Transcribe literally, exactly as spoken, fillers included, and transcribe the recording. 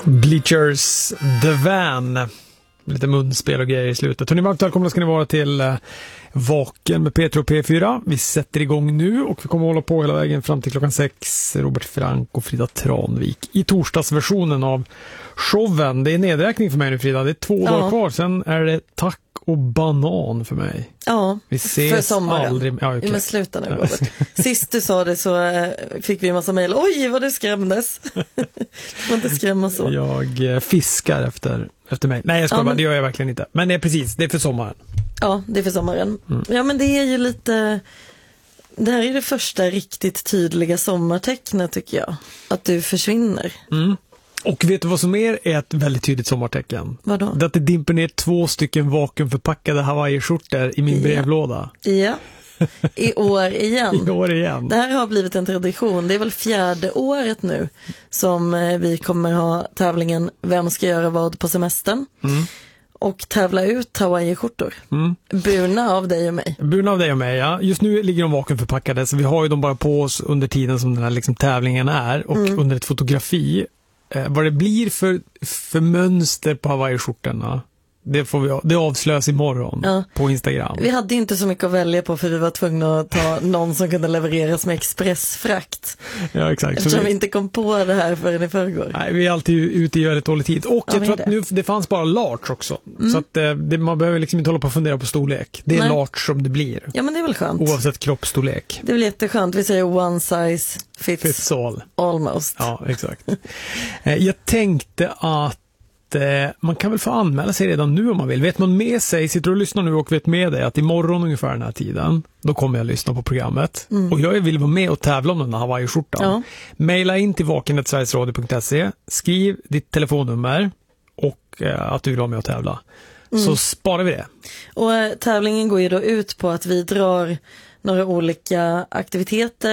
Bleachers The Van. Lite munspel och grejer i slutet. Hörrni, varmt välkomna ska ni vara till eh, Vaken med P tre och P fyra. Vi sätter igång nu och vi kommer att hålla på hela vägen fram till klockan sex. Robert Frank och Frida Tranvik i torsdagsversionen av showen. Det är nedräkning för mig nu, Frida. Det är två ja. dagar kvar. Sen är det tack och banan för mig. Ja, vi ses för sommaren. Aldrig. Ja, okay. Men sluta nu, Robert. Sist du sa det så äh, fick vi en massa mejl. Oj, vad du skrämdes. Man inte skrämma så. Jag äh, fiskar efter, efter mig. Nej, jag skojar ja, bara. Men... Det gör jag verkligen inte. Men det är precis, det är för sommaren. Ja, det är för sommaren. Mm. Ja, men det är ju lite... Det här är det första riktigt tydliga sommartecknet, tycker jag. Att du försvinner. Mm. Och vet du vad som är, är ett väldigt tydligt sommartecken? Vadå? Det att det dimper ner två stycken vakuumförpackade Hawaii-skjortor i min ja. brevlåda. Ja, i år igen. I år igen. Det här har blivit en tradition. Det är väl fjärde året nu som vi kommer ha tävlingen Vem ska göra vad på semestern? Mm. Och tävla ut Hawaii-skjortor. Mm. Burna av dig och mig. Burna av dig och mig, ja. Just nu ligger de vakuumförpackade, så vi har ju dem bara på oss under tiden som den här liksom tävlingen är. Och mm. under ett fotografi. Eh, vad det blir för, för mönster på Hawaii-skjortorna, det, får vi, det avslöjas imorgon ja. på Instagram. Vi hade inte så mycket att välja på, för vi var tvungna att ta någon som kunde levereras med expressfrakt. Ja, exakt. Eftersom så vi inte kom på det här förrän i förrgår. Nej, vi är alltid ute i väldigt dålig tid. Och ja, jag tror att det. nu det fanns bara large också. Mm. Så att det, man behöver liksom inte hålla på och fundera på storlek. Det är Nej. large som det blir. Ja, men det är väl skönt. Oavsett kroppsstorlek. Det är väl jätteskönt. Vi säger one size fits, fits all. Almost. Ja, exakt. Jag tänkte att man kan väl få anmäla sig redan nu om man vill. Vet man med sig, sitter och lyssnar nu och vet med dig att imorgon ungefär den här tiden, då kommer jag lyssna på programmet. Mm. Och jag vill vara med och tävla om den här Hawaii-skjortan. Ja. Maila in till vaken at sverigesradio punkt se, skriv ditt telefonnummer och eh, att du vill vara med och tävla. Mm. Så sparar vi det. Och äh, tävlingen går ju då ut på att vi drar några olika aktiviteter